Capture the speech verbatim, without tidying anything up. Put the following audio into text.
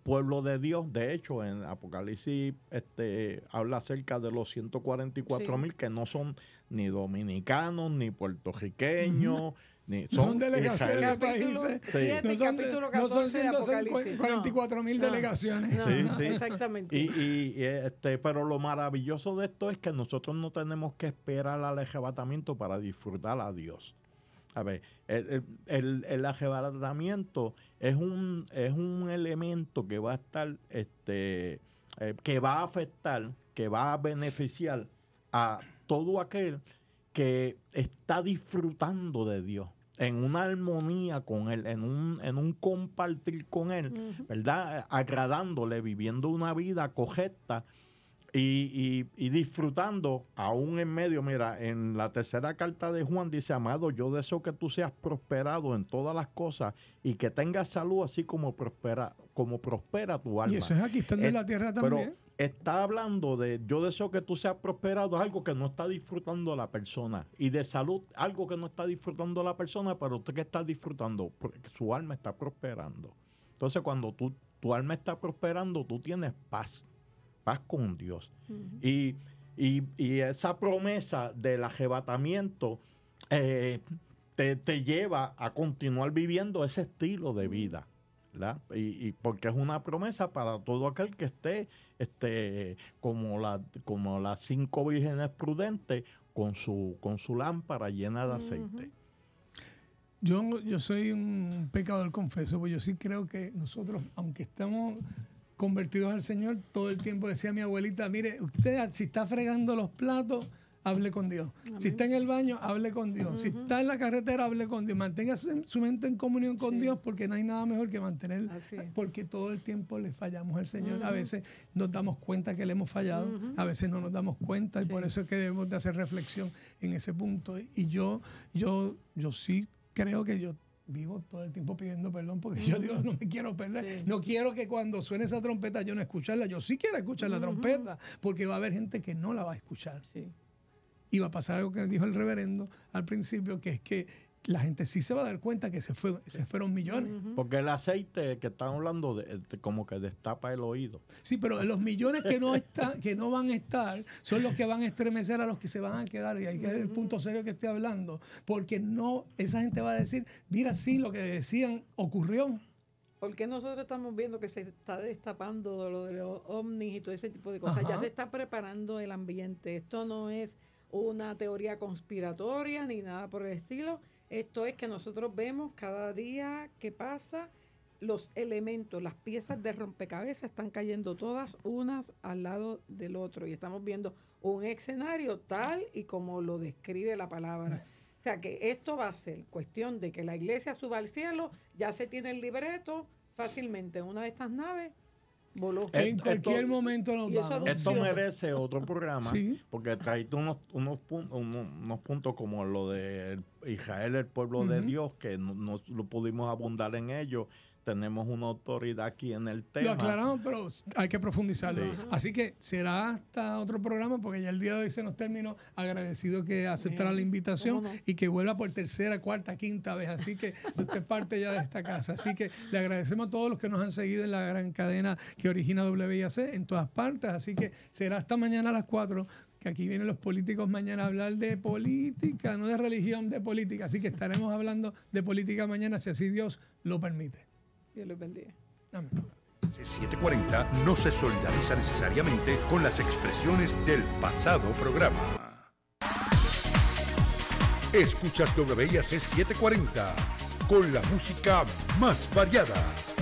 pueblo de Dios. De hecho, en Apocalipsis este, habla acerca de los ciento cuarenta y cuatro mil sí. que no son ni dominicanos, ni puertorriqueños, uh-huh. ni son, son delegaciones de países. Sí. No son, no son ciento cuarenta y cuatro mil no, delegaciones. No, sí, no, sí. Exactamente. Y, y, y este, pero lo maravilloso de esto es que nosotros no tenemos que esperar al arrebatamiento para disfrutar a Dios. A ver, el, el, el arrebatamiento es un, es un elemento que va a estar, este, eh, que va a afectar, que va a beneficiar a todo aquel que está disfrutando de Dios, en una armonía con Él, en un, en un compartir con Él, uh-huh. ¿verdad? Agradándole, viviendo una vida correcta. Y, y, y disfrutando aún en medio. Mira, en la tercera carta de Juan dice: amado, yo deseo que tú seas prosperado en todas las cosas y que tengas salud así como prospera, como prospera tu alma. Y eso es aquí estando es, en la tierra también. Pero está hablando de yo deseo que tú seas prosperado, algo que no está disfrutando la persona, y de salud, algo que no está disfrutando la persona, pero usted que está disfrutando, porque su alma está prosperando. Entonces, cuando tú, tu alma está prosperando, tú tienes paz. Paz con Dios. Uh-huh. Y, y, y esa promesa del arrebatamiento eh, te, te lleva a continuar viviendo ese estilo de vida, ¿verdad? Y, y porque es una promesa para todo aquel que esté este, como, la, como las cinco vírgenes prudentes con su, con su lámpara llena de aceite. Uh-huh. Yo, yo soy un pecador confeso, porque yo sí creo que nosotros, aunque estamos convertidos al Señor, todo el tiempo decía mi abuelita: mire, usted si está fregando los platos, hable con Dios. Amén. Si está en el baño, hable con Dios. Uh-huh. Si está en la carretera, hable con Dios. Mantenga su, su mente en comunión con sí. Dios, porque no hay nada mejor que mantener, porque todo el tiempo le fallamos al Señor. Uh-huh. A veces nos damos cuenta que le hemos fallado, uh-huh. a veces no nos damos cuenta, sí. y por eso es que debemos de hacer reflexión en ese punto. Y yo, yo, yo sí creo que yo vivo todo el tiempo pidiendo perdón, porque uh-huh. yo digo, no me quiero perder. Sí. No quiero que cuando suene esa trompeta yo no escucharla. Yo sí quiero escuchar uh-huh. la trompeta, porque va a haber gente que no la va a escuchar. Sí. Y va a pasar algo que dijo el reverendo al principio, que es que la gente sí se va a dar cuenta que se, fue, sí. se fueron millones. Uh-huh. Porque el aceite que están hablando de, de, como que destapa el oído. Sí, pero los millones que no está, que no van a estar son los que van a estremecer a los que se van a quedar. Y ahí que es el punto serio que estoy hablando. Porque no, esa gente va a decir: mira, sí, lo que decían ocurrió. Porque nosotros estamos viendo que se está destapando lo de los ovnis y todo ese tipo de cosas. Ajá. Ya se está preparando el ambiente. Esto no es una teoría conspiratoria ni nada por el estilo. Esto es que nosotros vemos cada día que pasa, los elementos, las piezas de rompecabezas están cayendo todas unas al lado del otro. Y estamos viendo un escenario tal y como lo describe la palabra. O sea que esto va a ser cuestión de que la iglesia suba al cielo, ya se tiene el libreto, fácilmente una de estas naves voló. En cualquier esto, momento nos vamos. Esto merece otro programa, ¿sí? Porque traíste unos, unos, puntos, unos, unos puntos como lo de Israel, el pueblo uh-huh. de Dios, que no, no lo pudimos abundar en ello. Tenemos una autoridad aquí en el tema. Lo aclaramos, pero hay que profundizarlo. Sí. Así que será hasta otro programa, porque ya el día de hoy se nos terminó. Agradecido que aceptara la invitación no? y que vuelva por tercera, cuarta, quinta vez. Así que usted es parte ya de esta casa. Así que le agradecemos a todos los que nos han seguido en la gran cadena que origina W I A C en todas partes. Así que será hasta mañana a las cuatro. Que aquí vienen los políticos mañana a hablar de política, no de religión, de política. Así que estaremos hablando de política mañana, si así Dios lo permite. Dios los bendiga. Amén. C setecientos cuarenta no se solidariza necesariamente con las expresiones del pasado programa. Escuchas W I A C setecientos cuarenta con la música más variada.